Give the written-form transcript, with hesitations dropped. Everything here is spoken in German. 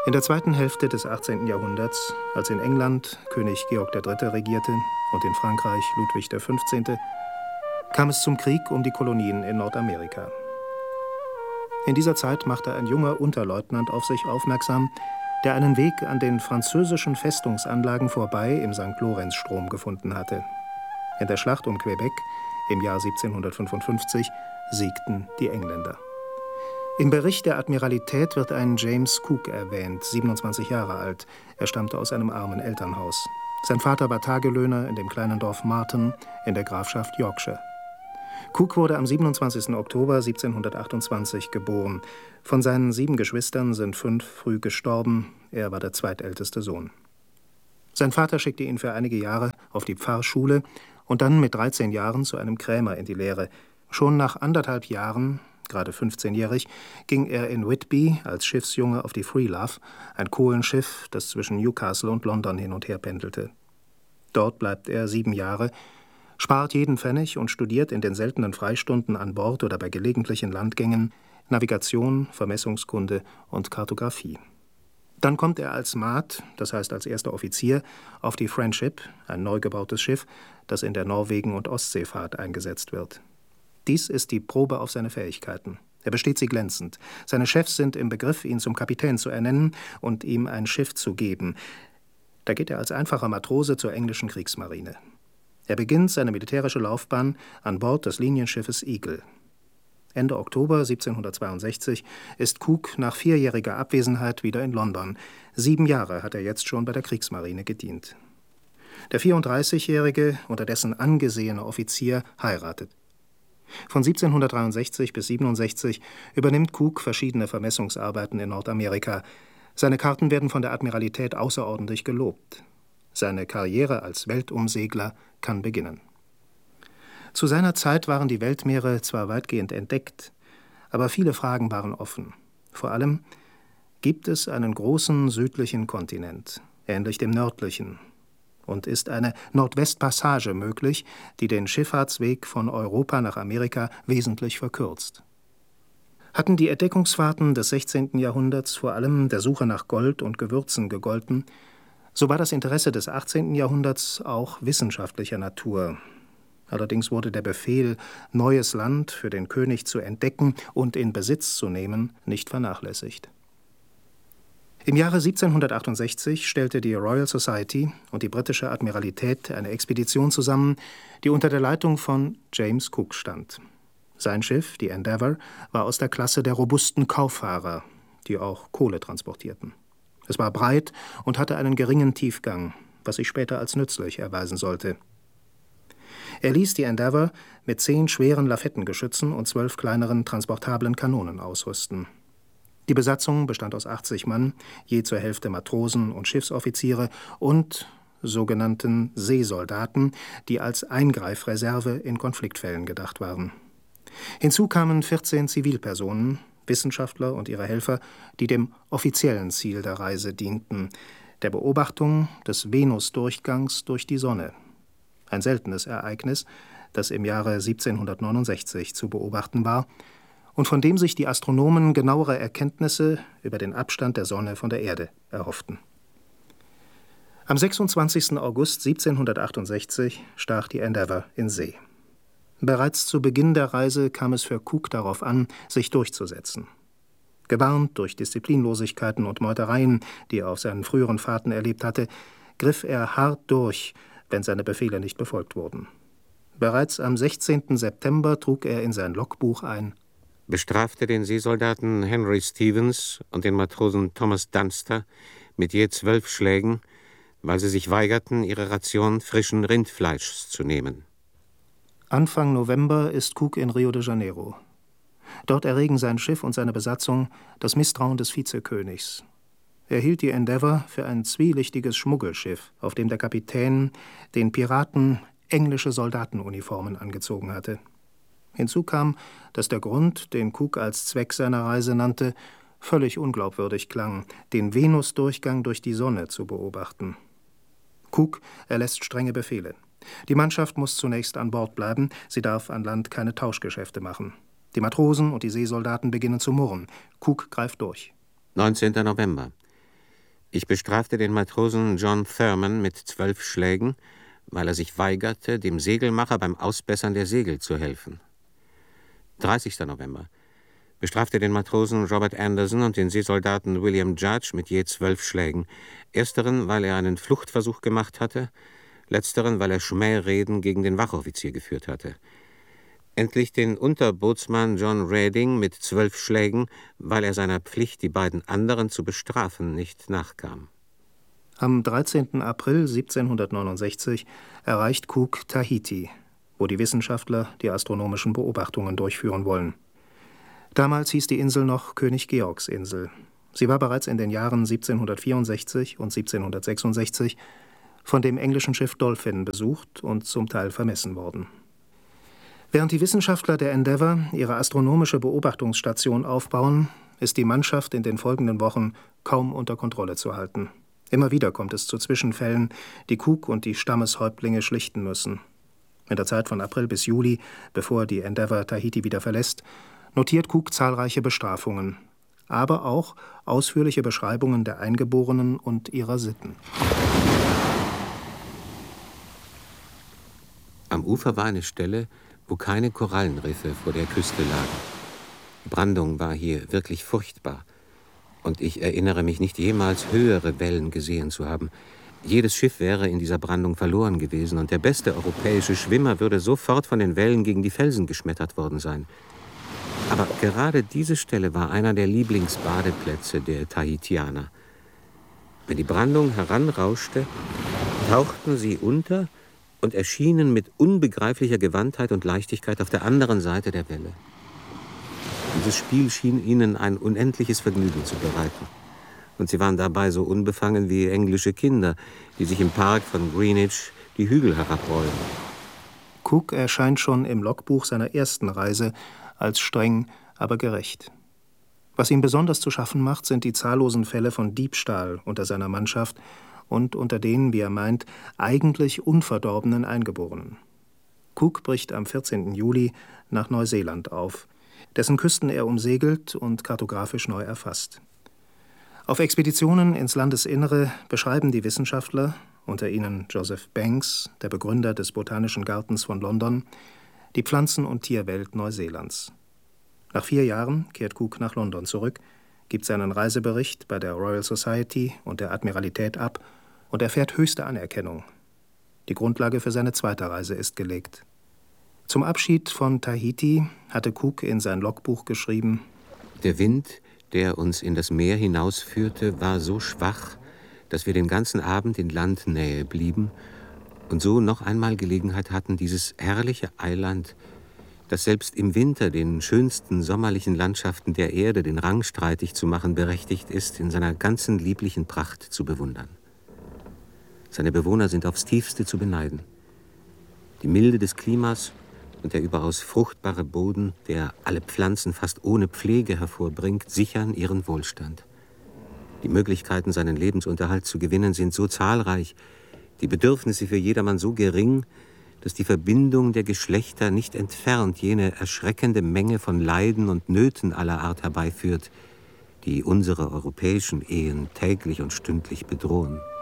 In der zweiten Hälfte des 18. Jahrhunderts, als in England König Georg III. Regierte und in Frankreich Ludwig XV., kam es zum Krieg um die Kolonien in Nordamerika. In dieser Zeit machte ein junger Unterleutnant auf sich aufmerksam, der einen Weg an den französischen Festungsanlagen vorbei im St. Lorenzstrom gefunden hatte. In der Schlacht um Quebec im Jahr 1755 siegten die Engländer. Im Bericht der Admiralität wird ein James Cook erwähnt, 27 Jahre alt. Er stammte aus einem armen Elternhaus. Sein Vater war Tagelöhner in dem kleinen Dorf Marton in der Grafschaft Yorkshire. Cook wurde am 27. Oktober 1728 geboren. Von seinen 7 Geschwistern sind 5 früh gestorben. Er war der zweitälteste Sohn. Sein Vater schickte ihn für einige Jahre auf die Pfarrschule und dann mit 13 Jahren zu einem Krämer in die Lehre. Schon nach 1,5 Jahren, gerade 15-jährig, ging er in Whitby als Schiffsjunge auf die Freelove, ein Kohlenschiff, das zwischen Newcastle und London hin und her pendelte. Dort bleibt er 7 Jahre, spart jeden Pfennig und studiert in den seltenen Freistunden an Bord oder bei gelegentlichen Landgängen Navigation, Vermessungskunde und Kartographie. Dann kommt er als Maat, das heißt als erster Offizier, auf die Friendship, ein neu gebautes Schiff, das in der Norwegen- und Ostseefahrt eingesetzt wird. Dies ist die Probe auf seine Fähigkeiten. Er besteht sie glänzend. Seine Chefs sind im Begriff, ihn zum Kapitän zu ernennen und ihm ein Schiff zu geben. Da geht er als einfacher Matrose zur englischen Kriegsmarine. Er beginnt seine militärische Laufbahn an Bord des Linienschiffes Eagle. Ende Oktober 1762 ist Cook nach 4-jähriger Abwesenheit wieder in London. 7 Jahre hat er jetzt schon bei der Kriegsmarine gedient. Der 34-jährige, unterdessen angesehene Offizier heiratet. Von 1763 bis 1767 übernimmt Cook verschiedene Vermessungsarbeiten in Nordamerika. Seine Karten werden von der Admiralität außerordentlich gelobt. Seine Karriere als Weltumsegler kann beginnen. Zu seiner Zeit waren die Weltmeere zwar weitgehend entdeckt, aber viele Fragen waren offen. Vor allem, gibt es einen großen südlichen Kontinent, ähnlich dem nördlichen? Und ist eine Nordwestpassage möglich, die den Schifffahrtsweg von Europa nach Amerika wesentlich verkürzt? Hatten die Entdeckungsfahrten des 16. Jahrhunderts vor allem der Suche nach Gold und Gewürzen gegolten, so war das Interesse des 18. Jahrhunderts auch wissenschaftlicher Natur. Allerdings wurde der Befehl, neues Land für den König zu entdecken und in Besitz zu nehmen, nicht vernachlässigt. Im Jahre 1768 stellte die Royal Society und die britische Admiralität eine Expedition zusammen, die unter der Leitung von James Cook stand. Sein Schiff, die Endeavour, war aus der Klasse der robusten Kauffahrer, die auch Kohle transportierten. Es war breit und hatte einen geringen Tiefgang, was sich später als nützlich erweisen sollte. Er ließ die Endeavour mit 10 schweren Lafettengeschützen und 12 kleineren transportablen Kanonen ausrüsten. Die Besatzung bestand aus 80 Mann, je zur Hälfte Matrosen und Schiffsoffiziere und sogenannten Seesoldaten, die als Eingreifreserve in Konfliktfällen gedacht waren. Hinzu kamen 14 Zivilpersonen, Wissenschaftler und ihre Helfer, die dem offiziellen Ziel der Reise dienten, der Beobachtung des Venusdurchgangs durch die Sonne. Ein seltenes Ereignis, das im Jahre 1769 zu beobachten war und von dem sich die Astronomen genauere Erkenntnisse über den Abstand der Sonne von der Erde erhofften. Am 26. August 1768 stach die Endeavour in See. Bereits zu Beginn der Reise kam es für Cook darauf an, sich durchzusetzen. Gewarnt durch Disziplinlosigkeiten und Meutereien, die er auf seinen früheren Fahrten erlebt hatte, griff er hart durch, wenn seine Befehle nicht befolgt wurden. Bereits am 16. September trug er in sein Logbuch ein: Bestrafte den Seesoldaten Henry Stevens und den Matrosen Thomas Dunster mit je 12 Schlägen, weil sie sich weigerten, ihre Ration frischen Rindfleischs zu nehmen. Anfang November ist Cook in Rio de Janeiro. Dort erregen sein Schiff und seine Besatzung das Misstrauen des Vizekönigs. Er hielt die Endeavour für ein zwielichtiges Schmuggelschiff, auf dem der Kapitän den Piraten englische Soldatenuniformen angezogen hatte. Hinzu kam, dass der Grund, den Cook als Zweck seiner Reise nannte, völlig unglaubwürdig klang, den Venusdurchgang durch die Sonne zu beobachten. Cook erlässt strenge Befehle. Die Mannschaft muss zunächst an Bord bleiben, sie darf an Land keine Tauschgeschäfte machen. Die Matrosen und die Seesoldaten beginnen zu murren. Cook greift durch. 19. November. Ich bestrafte den Matrosen John Thurman mit 12 Schlägen, weil er sich weigerte, dem Segelmacher beim Ausbessern der Segel zu helfen. 30. November. Bestrafte den Matrosen Robert Anderson und den Seesoldaten William Judge mit je 12 Schlägen. Ersteren, weil er einen Fluchtversuch gemacht hatte, letzteren, weil er Schmähreden gegen den Wachoffizier geführt hatte. Endlich den Unterbootsmann John Redding mit 12 Schlägen, weil er seiner Pflicht, die beiden anderen zu bestrafen, nicht nachkam. Am 13. April 1769 erreicht Cook Tahiti, wo die Wissenschaftler die astronomischen Beobachtungen durchführen wollen. Damals hieß die Insel noch König Georgs Insel. Sie war bereits in den Jahren 1764 und 1766 von dem englischen Schiff Dolphin besucht und zum Teil vermessen worden. Während die Wissenschaftler der Endeavour ihre astronomische Beobachtungsstation aufbauen, ist die Mannschaft in den folgenden Wochen kaum unter Kontrolle zu halten. Immer wieder kommt es zu Zwischenfällen, die Cook und die Stammeshäuptlinge schlichten müssen. In der Zeit von April bis Juli, bevor die Endeavour Tahiti wieder verlässt, notiert Cook zahlreiche Bestrafungen, aber auch ausführliche Beschreibungen der Eingeborenen und ihrer Sitten. Am Ufer war eine Stelle, wo keine Korallenriffe vor der Küste lagen. Die Brandung war hier wirklich furchtbar. Und ich erinnere mich nicht jemals, höhere Wellen gesehen zu haben. Jedes Schiff wäre in dieser Brandung verloren gewesen und der beste europäische Schwimmer würde sofort von den Wellen gegen die Felsen geschmettert worden sein. Aber gerade diese Stelle war einer der Lieblingsbadeplätze der Tahitianer. Wenn die Brandung heranrauschte, tauchten sie unter und erschienen mit unbegreiflicher Gewandtheit und Leichtigkeit auf der anderen Seite der Welle. Dieses Spiel schien ihnen ein unendliches Vergnügen zu bereiten. Und sie waren dabei so unbefangen wie englische Kinder, die sich im Park von Greenwich die Hügel herabrollen. Cook erscheint schon im Logbuch seiner ersten Reise als streng, aber gerecht. Was ihm besonders zu schaffen macht, sind die zahllosen Fälle von Diebstahl unter seiner Mannschaft und unter den, wie er meint, eigentlich unverdorbenen Eingeborenen. Cook bricht am 14. Juli nach Neuseeland auf, dessen Küsten er umsegelt und kartografisch neu erfasst. Auf Expeditionen ins Landesinnere beschreiben die Wissenschaftler, unter ihnen Joseph Banks, der Begründer des Botanischen Gartens von London, die Pflanzen- und Tierwelt Neuseelands. Nach 4 Jahren kehrt Cook nach London zurück, gibt seinen Reisebericht bei der Royal Society und der Admiralität ab und erfährt höchste Anerkennung. Die Grundlage für seine zweite Reise ist gelegt. Zum Abschied von Tahiti hatte Cook in sein Logbuch geschrieben: Der Wind, der uns in das Meer hinausführte, war so schwach, dass wir den ganzen Abend in Landnähe blieben und so noch einmal Gelegenheit hatten, dieses herrliche Eiland, das selbst im Winter den schönsten sommerlichen Landschaften der Erde den Rang streitig zu machen berechtigt ist, in seiner ganzen lieblichen Pracht zu bewundern. Seine Bewohner sind aufs Tiefste zu beneiden. Die Milde des Klimas und der überaus fruchtbare Boden, der alle Pflanzen fast ohne Pflege hervorbringt, sichern ihren Wohlstand. Die Möglichkeiten, seinen Lebensunterhalt zu gewinnen, sind so zahlreich, die Bedürfnisse für jedermann so gering, dass die Verbindung der Geschlechter nicht entfernt jene erschreckende Menge von Leiden und Nöten aller Art herbeiführt, die unsere europäischen Ehen täglich und stündlich bedrohen.